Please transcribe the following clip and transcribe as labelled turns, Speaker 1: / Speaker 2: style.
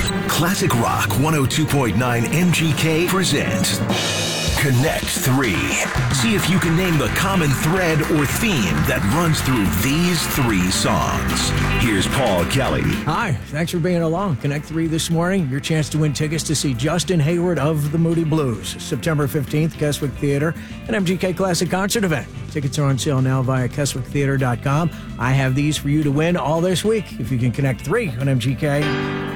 Speaker 1: Classic Rock 102.9 MGK presents Connect 3. See if you can name the common thread or theme that runs through these 3 songs. Here's Paul Kelly.
Speaker 2: Hi, thanks for being along. Connect 3 this morning. Your chance to win tickets to see Justin Hayward of the Moody Blues, September 15th, Keswick Theater, an MGK Classic concert event. Tickets are on sale now via KeswickTheater.com. I have these for you to win all this week if you can connect 3 on MGK.